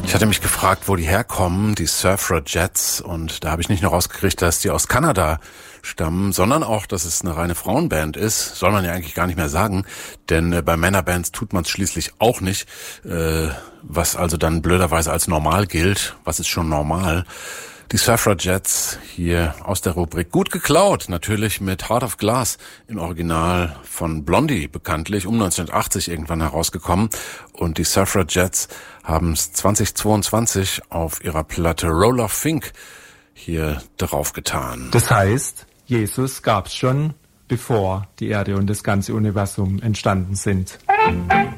Ich hatte mich gefragt, wo die herkommen, die Suffragettes, und da habe ich nicht nur rausgekriegt, dass die aus Kanada stammen, sondern auch, dass es eine reine Frauenband ist. Soll man ja eigentlich gar nicht mehr sagen, denn bei Männerbands tut man es schließlich auch nicht, was also dann blöderweise als normal gilt. Was ist schon normal? Die Suffragettes hier aus der Rubrik Gut geklaut, natürlich mit Heart of Glass, im Original von Blondie bekanntlich, um 1980 irgendwann herausgekommen. Und die Suffragettes haben es 2022 auf ihrer Platte Roll of Fink hier draufgetan. Das heißt, Jesus gab's schon, bevor die Erde und das ganze Universum entstanden sind.